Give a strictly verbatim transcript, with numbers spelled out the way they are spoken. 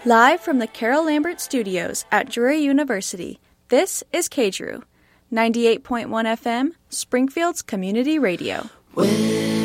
Live from the Carol Lambert Studios at Drury University, this is K D R U, ninety-eight point one F M, Springfield's community radio. When